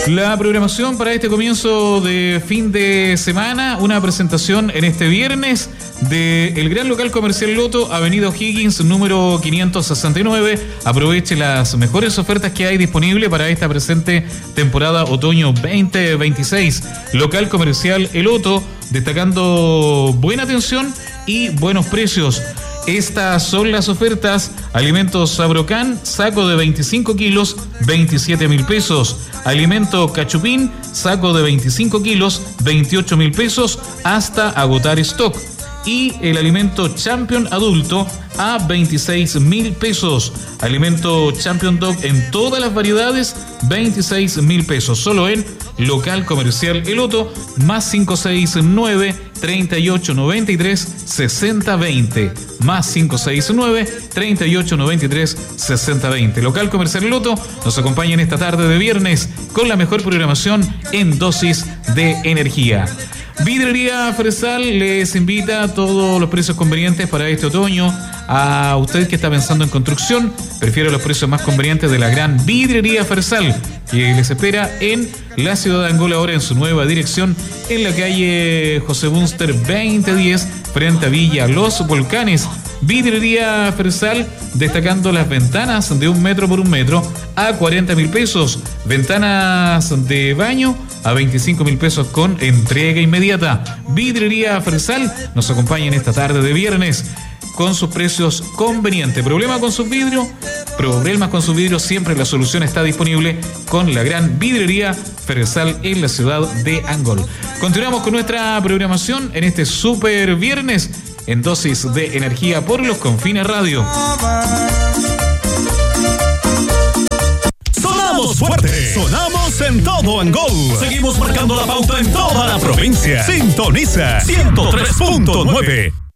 La programación para este comienzo de fin de semana, una presentación en este viernes del gran local comercial Loto, Avenida O'Higgins, número 569. Aproveche las mejores ofertas que hay disponibles para esta presente temporada otoño 2026. Local comercial El Loto, destacando buena atención y buenos precios. Estas son las ofertas: alimentos Sabrocan, saco de 25 kilos, 27.000 pesos. Alimento Cachupín, saco de 25 kilos, 28.000 pesos, hasta agotar stock. Y el alimento Champion adulto a 26.000 pesos. Alimento Champion Dog en todas las variedades, 26.000 pesos. Solo en local comercial El Loto, más 569-3893-6020. Más 569-3893-6020. Local comercial El Loto nos acompaña en esta tarde de viernes con la mejor programación en dosis de energía. Vidrería Fresal les invita a todos los precios convenientes para este otoño. A usted que está pensando en construcción, prefiero los precios más convenientes de la gran Vidrería Fresal, que les espera en la ciudad de Angola, ahora en su nueva dirección, en la calle José Bunster 2010, frente a Villa Los Volcanes. Vidrería Fresal, destacando las ventanas de 1 metro por 1 metro a 40.000 pesos. Ventanas de baño a 25.000 pesos con entrega inmediata. Vidrería Fresal nos acompaña en esta tarde de viernes con sus precios convenientes. ¿Problemas con sus vidrios? Problemas con sus vidrios, siempre la solución está disponible con la gran Vidrería Fresal en la ciudad de Angol. Continuamos con nuestra programación en este super viernes en dosis de energía por Los Confines Radio. Sonamos fuerte, sonamos en todo Angol. Seguimos marcando la pauta en toda la provincia. Sintoniza 103.9.